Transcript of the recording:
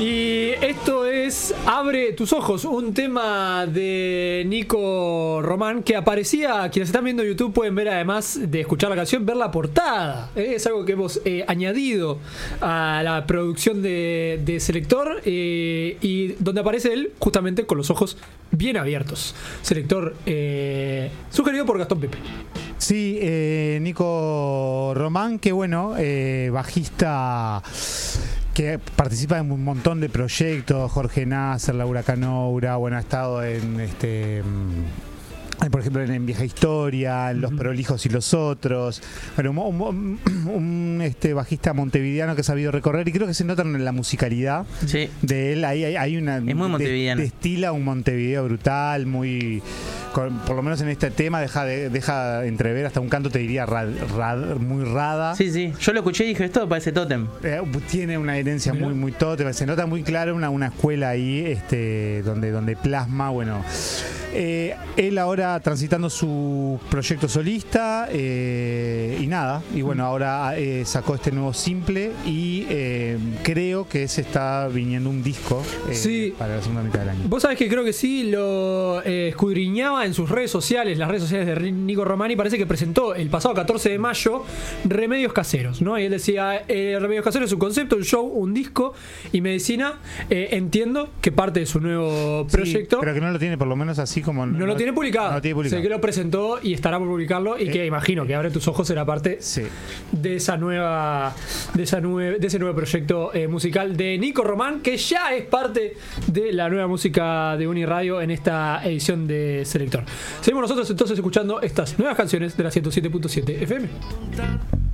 Y esto es Abre tus ojos, un tema de Nico Román que aparecía, quienes están viendo YouTube pueden ver, además de escuchar la canción, ver la portada. Es algo que hemos añadido a la producción de Selector, y donde aparece él justamente con los ojos bien abiertos. Selector sugerido por Gastón Pepe. Sí, Nico Román, que bueno, bajista que participa en un montón de proyectos, Jorge Nasser, Laura Canoura, bueno, ha estado en por ejemplo en Vieja Historia, en Los Prolijos y los Otros. Bueno, un bajista montevideano que ha sabido recorrer, y creo que se nota en la musicalidad de él. Hay una, es muy montevideano. Destila un Montevideo brutal, muy, por lo menos en este tema deja entrever hasta un canto, te diría, muy rada. Sí, yo lo escuché y dije, esto parece Totem. Tiene una herencia muy Totem, se nota muy claro una escuela ahí, donde plasma, bueno, él ahora transitando su proyecto solista, y nada, y bueno, ahora sacó este nuevo simple, y creo que se está viniendo un disco para la segunda mitad del año. Vos sabés que creo que sí, lo escudriñaba en sus redes sociales, las redes sociales de Nico Román, y parece que presentó el pasado 14 de mayo Remedios Caseros, ¿no? Y él decía, Remedios Caseros es un concepto, un show, un disco y medicina. Entiendo que parte de su nuevo proyecto, pero que no lo tiene, por lo menos así como no lo tiene publicado. No lo tiene publicado. Sé que lo presentó y estará por publicarlo, y que imagino que Abre tus ojos será parte de ese nuevo proyecto musical de Nico Román, que ya es parte de la nueva música de Uniradio en esta edición de Selector. Seguimos nosotros entonces escuchando estas nuevas canciones de la 107.7 FM.